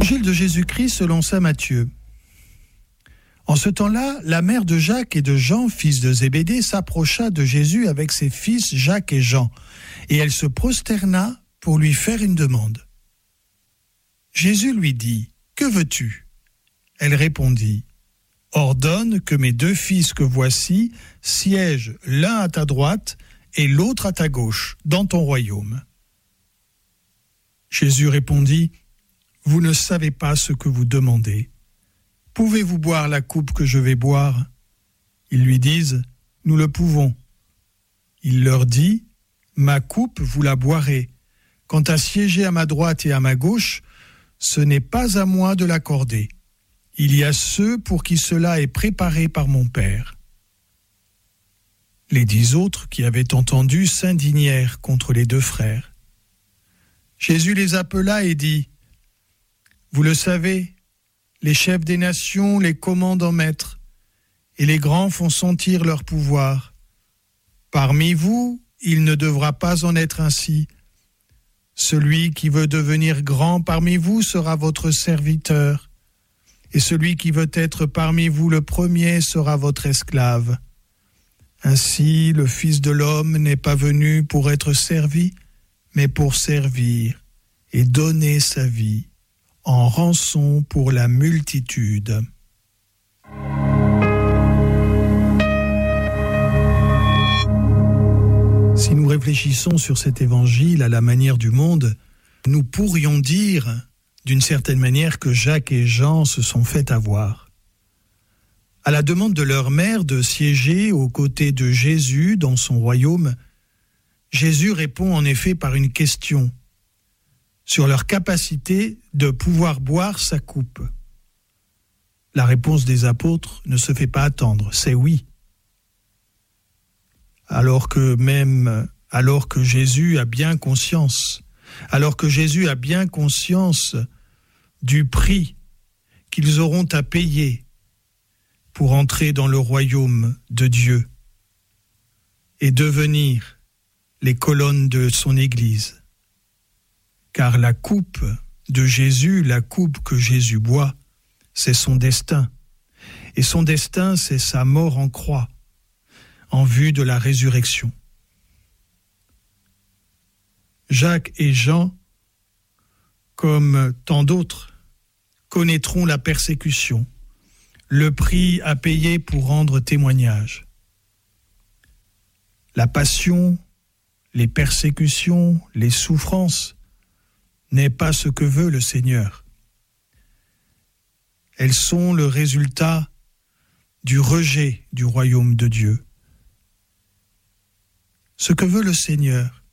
Évangile de Jésus-Christ selon saint Matthieu. En ce temps-là, la mère de Jacques et de Jean, fils de Zébédée, s'approcha de Jésus avec ses fils Jacques et Jean, et elle se prosterna pour lui faire une demande. Jésus lui dit : « Que veux-tu ? » Elle répondit : « Ordonne que mes 2 fils que voici siègent l'un à ta droite et l'autre à ta gauche, dans ton royaume. » Jésus répondit : « Vous ne savez pas ce que vous demandez. Pouvez-vous boire la coupe que je vais boire ? » Ils lui disent : « Nous le pouvons. » Il leur dit : « Ma coupe, vous la boirez. Quant à siéger à ma droite et à ma gauche, ce n'est pas à moi de l'accorder. Il y a ceux pour qui cela est préparé par mon Père. » Les 10 autres qui avaient entendu s'indignèrent contre les 2 frères. Jésus les appela et dit : « Vous le savez, les chefs des nations les commandent en maître, et les grands font sentir leur pouvoir. Parmi vous, il ne devra pas en être ainsi. Celui qui veut devenir grand parmi vous sera votre serviteur, et celui qui veut être parmi vous le premier sera votre esclave. Ainsi, le Fils de l'homme n'est pas venu pour être servi, mais pour servir et donner sa vie en rançon pour la multitude. » Si nous réfléchissons sur cet évangile à la manière du monde, nous pourrions dire, d'une certaine manière, que Jacques et Jean se sont fait avoir. À la demande de leur mère de siéger aux côtés de Jésus dans son royaume, Jésus répond en effet par une question sur leur capacité de pouvoir boire sa coupe. La réponse des apôtres ne se fait pas attendre, c'est oui. Alors que Jésus a bien conscience du prix qu'ils auront à payer pour entrer dans le royaume de Dieu et devenir les colonnes de son Église. Car la coupe de Jésus, la coupe que Jésus boit, c'est son destin. Et son destin, c'est sa mort en croix, en vue de la résurrection. Jacques et Jean, comme tant d'autres, connaîtront la persécution, le prix à payer pour rendre témoignage. La passion, les persécutions, les souffrances n'est pas ce que veut le Seigneur. Elles sont le résultat du rejet du royaume de Dieu. Ce que veut le Seigneur,